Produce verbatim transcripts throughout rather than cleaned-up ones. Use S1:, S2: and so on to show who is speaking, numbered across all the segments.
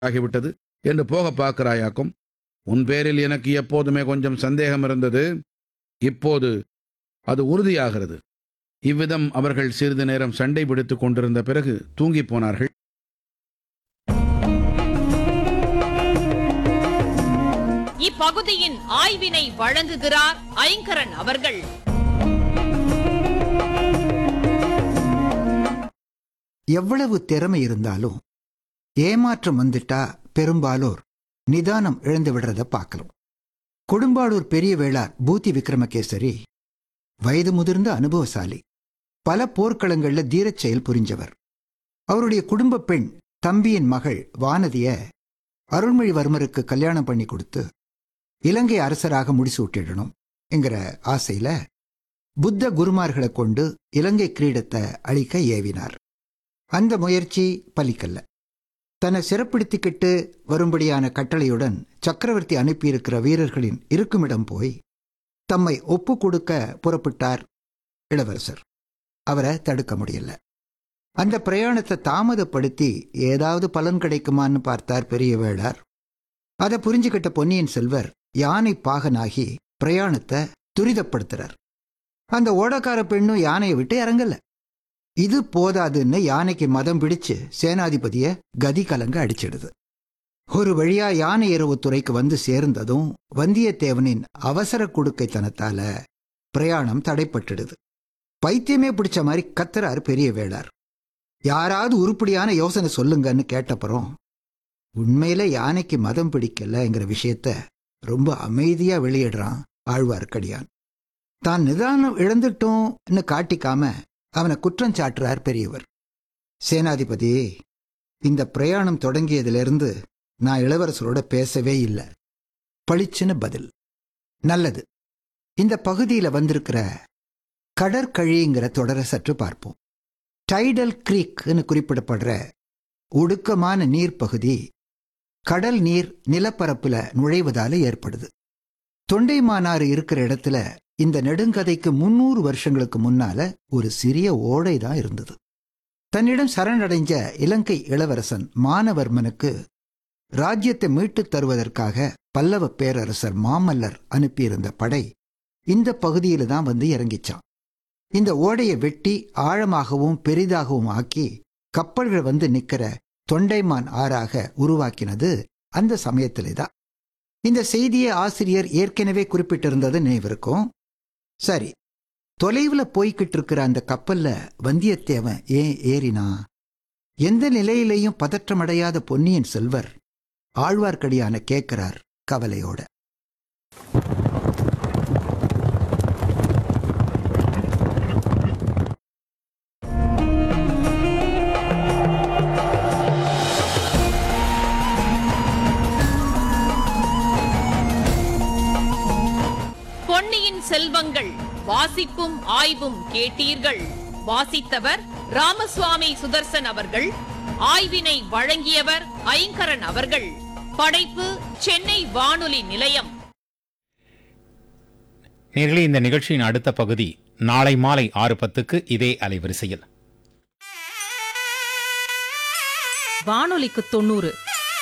S1: ஆகிவிட்டது என்று போக பார்க்கிறாயாக்கும். உன் பேரில் எனக்கு எப்போதுமே கொஞ்சம் சந்தேகம் இருந்தது. இப்போது அது உறுதியாகிறது. இவ்விதம் அவர்கள் சிறிது நேரம் சண்டை பிடித்துக் கொண்டிருந்த பிறகு தூங்கிப் போனார்கள்.
S2: இப்பகுதியின் ஆய்வினை வழங்குகிறார் ஐங்கரன் அவர்கள்.
S3: எவ்வளவு திறமை இருந்தாலும் ஏமாற்றம் வந்துட்டா பெரும்பாலோர் நிதானம் இழந்து விடுறத பார்க்கலாம். கொடும்பாளூர் பெரிய வேளார் பூதி விக்ரமகேசரி வயது முதிர்ந்த அனுபவசாலி. பல போர்க்களங்கள்ல தீரச் செயல் புரிஞ்சவர். அவருடைய குடும்ப பெண் தம்பியின் மகள் வானதிய அருள்மொழிவர்மருக்கு கல்யாணம் பண்ணி கொடுத்து இலங்கை அரசராக முடிசூட்டிடணும் என்கிற ஆசையில புத்த குருமார்களை கொண்டு இலங்கை கிரீடத்தை அழிக்க ஏவினார். அந்த முயற்சி பலிக்கல்ல. தன்னை சிறப்பிடித்துக்கிட்டு வரும்படியான கட்டளையுடன் சக்கரவர்த்தி அனுப்பியிருக்கிற வீரர்களின் இருக்குமிடம் போய் தம்மை ஒப்பு கொடுக்க புறப்பட்டார் இளவரசர். அவரை தடுக்க முடியல. அந்த பிரயாணத்தை தாமதப்படுத்தி ஏதாவது பலன் கிடைக்குமான்னு பார்த்தார் பெரிய வேளார். அதை புரிஞ்சுக்கிட்ட பொன்னியின் செல்வர் யானை பாகனாகி பிரயாணத்தை துரிதப்படுத்துறார். அந்த ஓடக்கார பெண்ணும் யானையை விட்டு இறங்கல. இது போதாதுன்னு யானைக்கு மதம் பிடிச்சு சேனாதிபதிய கதி கலங்க அடிச்சிடுது. ஒரு வழியா யானை இரவு துறைக்கு வந்து சேர்ந்ததும் வந்தியத்தேவனின் அவசர குடுக்கைத்தனத்தால பிரயாணம் தடைப்பட்டுடுது. பைத்தியமே பிடிச்ச மாதிரி கத்துறார் பெரிய வேளார். யாராவது உருப்படியான யோசனை சொல்லுங்கன்னு கேட்டப்புறம் உண்மையில யானைக்கு மதம் பிடிக்கலங்கிற விஷயத்த ரொம்ப அமைதியா வெளியிடுறான் ஆழ்வார்க்கடியான். தான் நிதானம் இழந்துட்டோம்னு காட்டிக்காம அவனை குற்றம் சாட்டுறார் பெரியவர். சேனாதிபதி, இந்த பிரயாணம் தொடங்கியதிலிருந்து நான் இளவரசரோட பேசவே இல்லை. பளிச்சுன்னு பதில். நல்லது. இந்த பகுதியில வந்திருக்கிற கடற்கழிங்கிற தொடரை சற்று பார்ப்போம். டைடல் கிரீக்னு குறிப்பிடப்படுற ஒடுக்கமான நீர்ப்பகுதி கடல் நீர் நிலப்பரப்புல நுழைவதால ஏற்படுது. தொண்டைமானாறு இருக்கிற இடத்துல இந்த நெடுங்கதைக்கு முன்னூறு வருஷங்களுக்கு முன்னால ஒரு சிறிய ஓடை தான் இருந்தது. தன்னிடம் சரணடைஞ்ச இலங்கை இளவரசன் மானவர்மனுக்கு ராஜ்யத்தை மீட்டுத் தருவதற்காக பல்லவ பேரரசர் மாமல்லர் அனுப்பியிருந்த படை இந்த பகுதியில தான் வந்து இறங்கிச்சான். இந்த ஓடையை வெட்டி ஆழமாகவும் பெரிதாகவும் ஆக்கி கப்பல்கள் வந்து நிக்கிற தொண்டைமான் ஆறாக உருவாக்கினது அந்த சமயத்திலே தான். இந்த செய்தியை ஆசிரியர் ஏற்கனவே குறிப்பிட்டிருந்தது நினைவிருக்கும். சரி, தொலைவுல போய்கிட்டு இருக்கிற அந்த கப்பல்ல வந்தியத்தேவன் ஏன் ஏறினா? எந்த நிலையிலையும் பதற்றமடையாத பொன்னியின் செல்வர் ஆழ்வார்க்கடியான கேட்கிறார் கவலையோட.
S2: பொன்னியின் செல்வங்கள் வாசிப்பும் ஆய்வும் கேட்டீர்கள். வாசித்தவர் ராமசுவாமி சுதர்சன் அவர்கள். ஆய்வினை வழங்கியவர் ஐங்கரன் அவர்கள். படைப்பு சென்னை வானொலி நிலையம்.
S4: நேர்களே, இந்த நிகழ்ச்சியின் அடுத்த பகுதி நாளை மாலை ஆறு பத்துக்கு இதே அலைவரிசையில்.
S5: வானொலிக்கு தொண்ணூறு.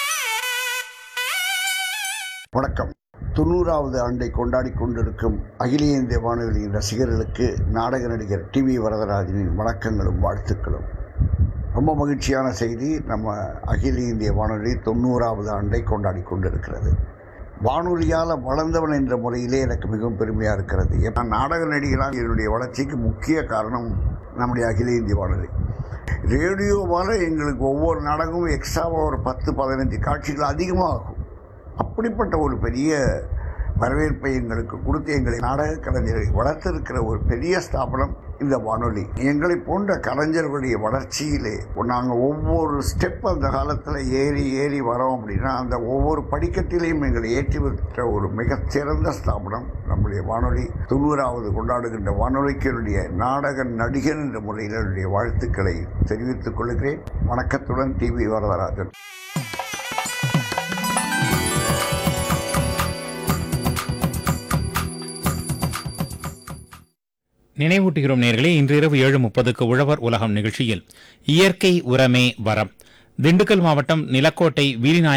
S6: வணக்கம். தொண்ணூறாவது ஆண்டை கொண்டாடி கொண்டிருக்கும் அகில இந்திய வானொலியின் ரசிகர்களுக்கு நாடக நடிகர் டி வி வரதராஜனின் வணக்கங்களும் வாழ்த்துக்களும். ரொம்ப மகிழ்ச்சியான செய்தி. நம்ம அகில இந்திய வானொலி தொண்ணூறாவது ஆண்டை கொண்டாடி கொண்டிருக்கிறது. வானொலியால் வளர்ந்தவன் என்ற முறையிலே எனக்கு மிகவும் பெருமையாக இருக்கிறது. நான் நாடக நடிகராக என்னுடைய வளர்ச்சிக்கு முக்கிய காரணம் நம்முடைய அகில இந்திய வானொலி. ரேடியோவால் எங்களுக்கு ஒவ்வொரு நாடகமும் எக்ஸ்ட்ராவாக ஒரு பத்து பதினஞ்சு காட்சிகள் அதிகமாக ஆகும். அப்படிப்பட்ட ஒரு பெரிய வரவேற்பை எங்களுக்கு கொடுத்து எங்களை நாடக கலைஞரை வளர்த்திருக்கிற ஒரு பெரிய ஸ்தாபனம் இந்த வானொலி. எங்களை போன்ற கலைஞர்களுடைய வளர்ச்சியிலே நாங்கள் ஒவ்வொரு ஸ்டெப் அந்த காலத்தில் ஏறி ஏறி வரோம் அப்படின்னா அந்த ஒவ்வொரு படிக்கட்டிலையும் எங்களை ஏற்றி விட்ட ஒரு மிகச்சிறந்த ஸ்தாபனம் நம்முடைய வானொலி. தொண்ணூறாவது கொண்டாடுகின்ற வானொலிக்கு என்னுடைய நாடக நடிகர் என்ற முறையில் என்னுடைய வாழ்த்துக்களை தெரிவித்துக் கொள்கிறேன். வணக்கத்துடன் டி வி வரதராஜன்.
S4: நினைவூட்டுகிறோம் நேர்களே, இன்று இரவு ஏழு முப்பதுக்கு உழவர் உலகம் நிகழ்ச்சியில் இயற்கை உரமே வரம், திண்டுக்கல் மாவட்டம் நிலக்கோட்டை வீரிநாய